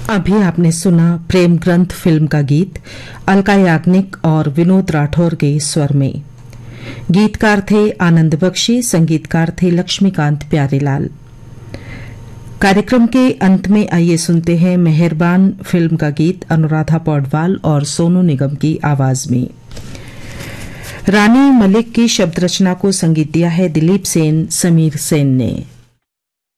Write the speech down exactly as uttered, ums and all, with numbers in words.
अभी आपने सुना प्रेम ग्रंथ फिल्म का गीत अलका याग्निक और विनोद राठौर के स्वर में। गीतकार थे आनंद बख्शी, संगीतकार थे लक्ष्मीकांत प्यारेलाल। कार्यक्रम के अंत में आइए सुनते हैं मेहरबान फिल्म का गीत अनुराधा पौडवाल और सोनू निगम की आवाज में। रानी मलिक की शब्द रचना को संगीत दिया है दिलीप सेन, समीर सेन ने।